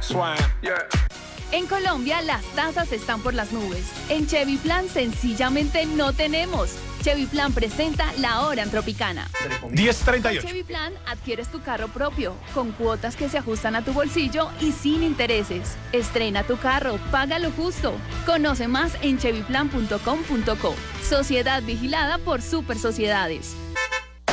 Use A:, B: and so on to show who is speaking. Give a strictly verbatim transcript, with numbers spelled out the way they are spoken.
A: En Colombia, las tasas están por las nubes. En Chevy Plan, sencillamente no tenemos. Chevy Plan presenta la hora en Tropicana.
B: diez treinta y ocho.
A: Con Chevy Plan adquieres tu carro propio, con cuotas que se ajustan a tu bolsillo y sin intereses. Estrena tu carro, paga lo justo. Conoce más en chevy plan punto com punto co. Sociedad vigilada por Super Sociedades.